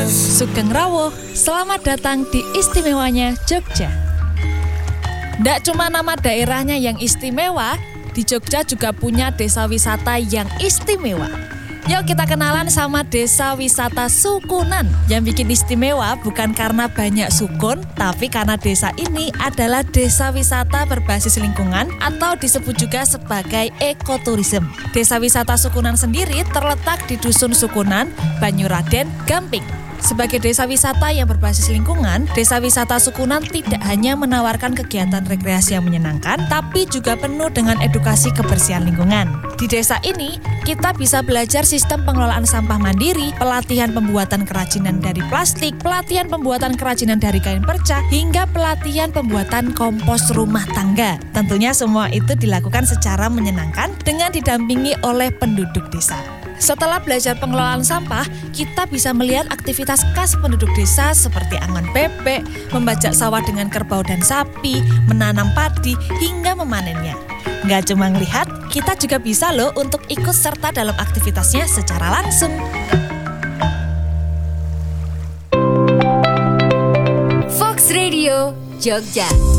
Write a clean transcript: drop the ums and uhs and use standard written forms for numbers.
Sugeng Rawuh, selamat datang di istimewanya Jogja. Nggak cuma nama daerahnya yang istimewa, di Jogja juga punya desa wisata yang istimewa. Yuk kita kenalan sama desa wisata Sukunan. Yang bikin istimewa bukan karena banyak sukun, tapi karena desa ini adalah desa wisata berbasis lingkungan atau disebut juga sebagai ekoturism. Desa wisata Sukunan sendiri terletak di Dusun Sukunan, Banyuraden, Gamping. Sebagai desa wisata yang berbasis lingkungan, desa wisata Sukunan tidak hanya menawarkan kegiatan rekreasi yang menyenangkan, tapi juga penuh dengan edukasi kebersihan lingkungan. Di desa ini, kita bisa belajar sistem pengelolaan sampah mandiri, pelatihan pembuatan kerajinan dari plastik, pelatihan pembuatan kerajinan dari kain perca, hingga pelatihan pembuatan kompos rumah tangga. Tentunya semua itu dilakukan secara menyenangkan dengan didampingi oleh penduduk desa. Setelah belajar pengelolaan sampah, kita bisa melihat aktivitas khas penduduk desa seperti angon bebek, membajak sawah dengan kerbau dan sapi, menanam padi, hingga memanennya. Nggak cuma ngelihat, kita juga bisa loh untuk ikut serta dalam aktivitasnya secara langsung. Fox Radio Jogja.